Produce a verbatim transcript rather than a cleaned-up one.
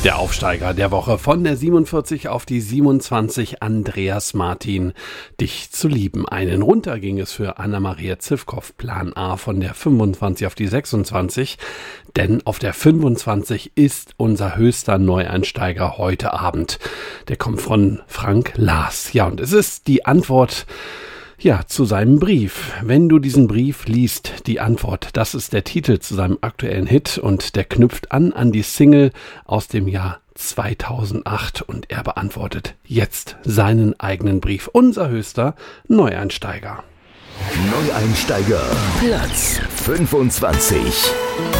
Der Aufsteiger der Woche von der siebenundvierzig auf die siebenundzwanzig, Andreas Martin, Dich zu lieben. Einen runter ging es für Anna-Maria Zivkow, Plan A, von der fünfundzwanzig auf die sechsundzwanzig, denn auf der fünfundzwanzig ist unser höchster Neueinsteiger heute Abend. Der kommt von Frank Lars. Ja, und es ist die Antwort Ja, zu seinem Brief. Wenn du diesen Brief liest, die Antwort, das ist der Titel zu seinem aktuellen Hit und der knüpft an an die Single aus dem Jahr zweitausendacht und er beantwortet jetzt seinen eigenen Brief. Unser höchster Neueinsteiger. Neueinsteiger Platz fünfundzwanzig.